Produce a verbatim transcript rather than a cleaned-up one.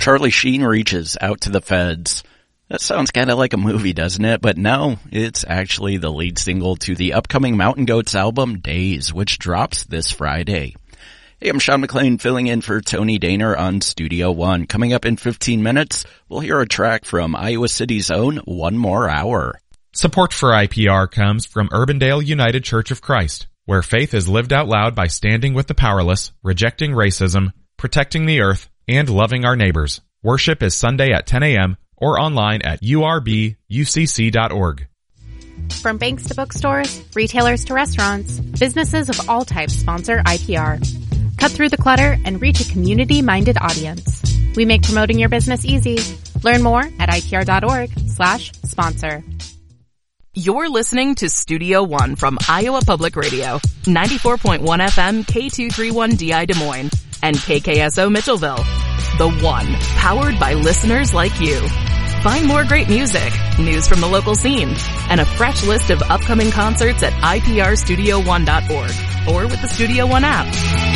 Charlie Sheen reaches out to the feds. That sounds kind of like a movie, doesn't it? But no, it's actually the lead single to the upcoming Mountain Goats album, Days, which drops this Friday. Hey, I'm Sean McLean filling in for Tony Daner on Studio One. Coming up in fifteen minutes, we'll hear a track from Iowa City's own One More Hour. Support for I P R comes from Urbandale United Church of Christ, where faith is lived out loud by standing with the powerless, rejecting racism, protecting the earth, and loving our neighbors. Worship is Sunday at ten a.m. or online at u r b u c c dot org. From banks to bookstores, retailers to restaurants, businesses of all types sponsor I P R. Cut through the clutter and reach a community-minded audience. We make promoting your business easy. Learn more at I P R dot org slash sponsor. You're listening to Studio One from Iowa Public Radio, ninety-four point one F M K two thirty-one D I Des Moines, and K K S O Mitchellville. The One, powered by listeners like you. Find more great music, news from the local scene, and a fresh list of upcoming concerts at I P R studio one dot org or with the Studio One app.